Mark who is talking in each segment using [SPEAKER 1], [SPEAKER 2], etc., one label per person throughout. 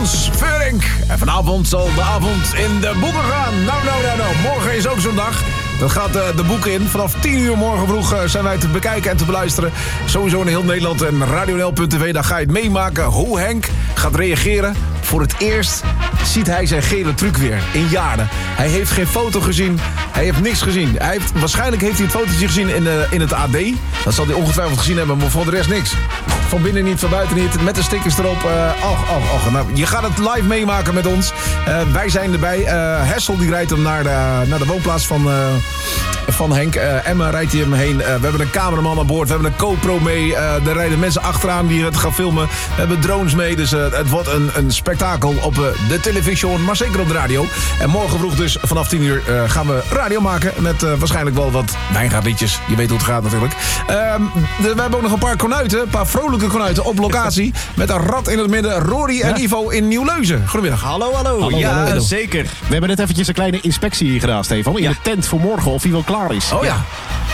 [SPEAKER 1] Hans Veurink. En vanavond zal de avond in de boeken gaan. Nou. Morgen is ook zo'n dag. Dat gaat de boeken in. Vanaf 10 uur morgen vroeg zijn wij te bekijken en te beluisteren. Sowieso in heel Nederland en radionl.tv. Daar ga je het meemaken hoe Henk gaat reageren. Voor het eerst ziet hij zijn gele truc weer in jaren. Hij heeft geen foto gezien. Hij heeft niks gezien. Waarschijnlijk heeft hij het fotootje gezien in het AD. Dat zal hij ongetwijfeld gezien hebben, maar voor de rest niks. Van binnen niet, van buiten niet. Met de stickers erop. Nou, je gaat het live meemaken met ons. Wij zijn erbij. Hessel die rijdt hem naar de woonplaats van Henk. Emma rijdt hij hem heen. We hebben een cameraman aan boord. We hebben een GoPro mee. Er rijden mensen achteraan die het gaan filmen. We hebben drones mee. Dus het wordt een spektakel op de televisie. Maar zeker op de radio. En morgen vroeg dus vanaf 10 uur gaan we radio maken. Met waarschijnlijk wel wat wijngaardliedjes. Je weet hoe het gaat natuurlijk. We hebben ook nog een paar konuiten. Een paar vrolijke konuiten op locatie. Met een rat in het midden. Rory en Ivo in Nieuw-Leuzen. Goedemiddag.
[SPEAKER 2] Hallo. Ja, zeker.
[SPEAKER 3] We hebben net eventjes een kleine inspectie hier gedaan, Stefan. In de tent voor morgen, of die wel klaar is.
[SPEAKER 1] Oh ja.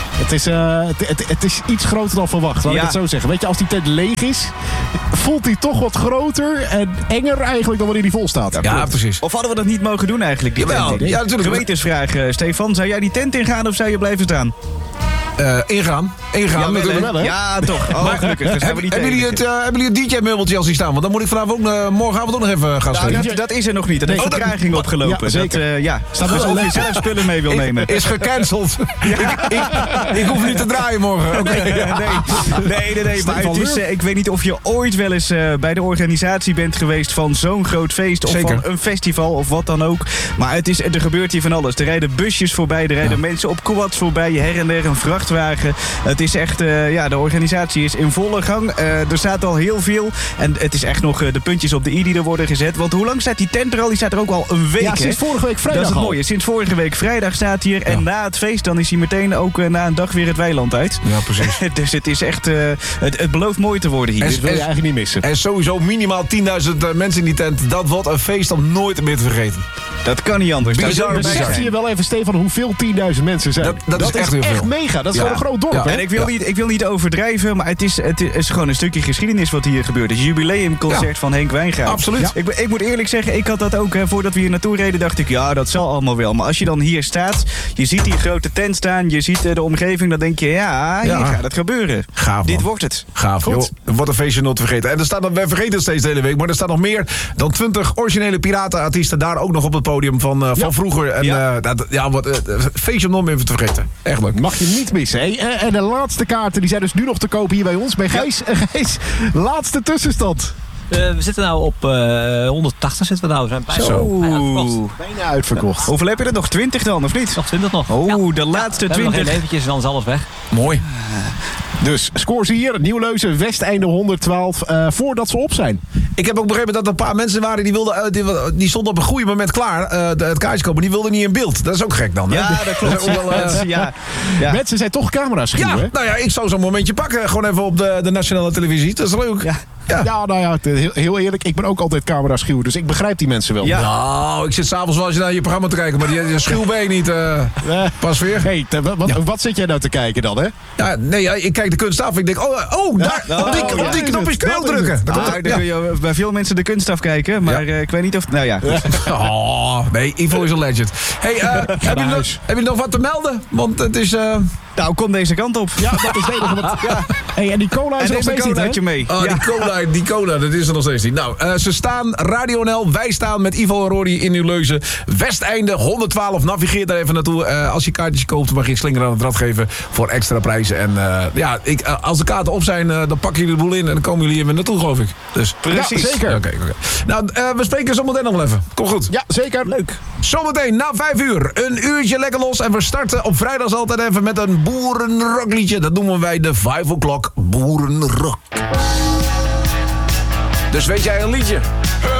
[SPEAKER 3] Het is iets groter dan verwacht, laat ik het zo zeggen. Weet je, als die tent leeg is, voelt hij toch wat groter en enger eigenlijk dan wanneer die vol staat.
[SPEAKER 1] Ja, precies.
[SPEAKER 2] Of hadden we dat niet mogen doen eigenlijk, die tent?
[SPEAKER 1] Ja, natuurlijk.
[SPEAKER 2] Gewetensvraag, Stefan. Zou jij die tent ingaan of zou je blijven staan?
[SPEAKER 1] Ingaan natuurlijk wel, hè?
[SPEAKER 2] Ja, toch. Oh, gelukkig. Dus hebben
[SPEAKER 1] jullie het DJ-meubeltje al zien staan? Want dan moet ik vanavond morgenavond ook nog even gaan spelen.
[SPEAKER 2] Dat is er nog niet. Dat heeft vertraging opgelopen.
[SPEAKER 3] Ja, zeker.
[SPEAKER 2] Staat dus of je zelf spullen mee wil nemen.
[SPEAKER 1] Is gecanceld. Ik hoef niet te draaien morgen. Okay.
[SPEAKER 2] Nee. Maar het is, ik weet niet of je ooit wel eens bij de organisatie bent geweest van zo'n groot feest. Of
[SPEAKER 1] zeker.
[SPEAKER 2] Van een festival of wat dan ook. Maar er gebeurt hier van alles. Er rijden busjes voorbij. Er rijden mensen op quads voorbij. Her en der een vrachtwagen. Het is echt, de organisatie is in volle gang. Er staat al heel veel. En het is echt nog de puntjes op de i die er worden gezet. Want hoe lang staat die tent er al? Die staat er ook al een week.
[SPEAKER 3] Ja, sinds vorige week vrijdag.
[SPEAKER 2] Dat is het mooie. Sinds vorige week vrijdag staat hier. En na het feest, dan is hij meteen ook na een dag weer het weiland uit.
[SPEAKER 1] Ja, precies.
[SPEAKER 2] Dus het is echt, het belooft mooi te worden hier.
[SPEAKER 3] Dat wil je eigenlijk niet missen.
[SPEAKER 1] En sowieso minimaal 10.000 mensen in die tent. Dat wordt een feest om nooit meer te vergeten.
[SPEAKER 2] Dat kan niet anders.
[SPEAKER 3] Besef je wel even, Stefan, hoeveel 10.000 mensen zijn.
[SPEAKER 1] Dat is echt heel veel.
[SPEAKER 3] Mega. Dat is gewoon een groot dorp.
[SPEAKER 1] Ja.
[SPEAKER 2] En ik wil niet overdrijven, maar het is gewoon een stukje geschiedenis wat hier gebeurt. Het jubileumconcert van Henk Wijngaard.
[SPEAKER 1] Absoluut.
[SPEAKER 2] Ja. Ik moet eerlijk zeggen, ik had dat ook voordat we hier naartoe reden, dacht ik, ja, dat zal allemaal wel. Maar als je dan hier staat, je ziet die grote tent staan, je ziet de omgeving, dan denk je, hier gaat het gebeuren.
[SPEAKER 1] Gaaf,
[SPEAKER 2] Dit wordt het.
[SPEAKER 1] Gaaf, joh. Wat een feestje nooit te vergeten. En er staat, we vergeten het steeds de hele week, maar er staan nog meer dan 20 originele piratenartiesten daar ook nog op het podium van vroeger. En wat feestje om nooit meer te vergeten. Echt leuk.
[SPEAKER 3] Mag je niet missen. En de laatste kaarten die zijn dus nu nog te kopen hier bij ons. Bij Gijs. Gijs, laatste tussenstand.
[SPEAKER 4] We zitten nou op 180 zitten we nou. We zijn
[SPEAKER 3] Bijna uitverkocht.
[SPEAKER 2] Hoeveel heb je er nog? 20 dan, of niet?
[SPEAKER 4] nog 20 nog.
[SPEAKER 2] De laatste 20.
[SPEAKER 4] Nog heel eventjes en dan is alles weg.
[SPEAKER 1] Mooi.
[SPEAKER 3] Dus score ze hier. Nieuw-Leuzen, Westeinde 112. Voordat ze op zijn.
[SPEAKER 1] Ik heb ook begrepen dat er een paar mensen waren die stonden op een goede moment klaar. Het kaartje kopen, die wilden niet in beeld. Dat is ook gek dan. Hè?
[SPEAKER 2] Ja, dat klopt.
[SPEAKER 3] Mensen zijn toch camera's schuw, hè?
[SPEAKER 1] Nou ja, ik zou zo'n momentje pakken. Gewoon even op de nationale televisie. Dat is leuk.
[SPEAKER 3] Ja, nou ja, heel eerlijk. Ik ben ook altijd camera schuw. Dus ik begrijp die mensen wel.
[SPEAKER 2] Ja.
[SPEAKER 1] Nou, ik zit s'avonds wel eens naar je programma te kijken. Maar die schuw ben je niet. Pas weer.
[SPEAKER 3] Hey, wat zit jij nou te kijken dan, hè?
[SPEAKER 1] Ja, nee, ik kijk de kunst af. Ik denk, op die knop is knel drukken.
[SPEAKER 2] Dan kun je bij veel mensen de kunst afkijken. Maar ik weet niet of... Nou ja.
[SPEAKER 1] Nee, Ivo is een legend. Hey, heb je nog wat te melden? Want het is...
[SPEAKER 2] Nou, kom deze kant op.
[SPEAKER 3] Ja, dat is het enige. Hey, en die cola is
[SPEAKER 2] en
[SPEAKER 3] nog steeds niet, hè?
[SPEAKER 2] mee.
[SPEAKER 1] Oh, die cola, dat is er nog steeds niet. Nou, ze staan, Radio NL, wij staan met Ivo en Rory in Nieuw-Leuzen. Westeinde 112, navigeer daar even naartoe. Als je kaartjes koopt, mag je een slinger aan het rad geven voor extra prijzen. En als de kaarten op zijn, dan pakken jullie de boel in en dan komen jullie hier weer naartoe, geloof ik. Dus,
[SPEAKER 3] precies. Ja, zeker.
[SPEAKER 1] Oké. Nou, we spreken zometeen nog wel even. Kom goed.
[SPEAKER 3] Ja, zeker. Leuk.
[SPEAKER 1] Zometeen, na 5 uur, een uurtje lekker los. En we starten op vrijdag altijd even met een boerenrockliedje. Dat noemen wij de 5 o'clock boerenrock. Dus weet jij een liedje?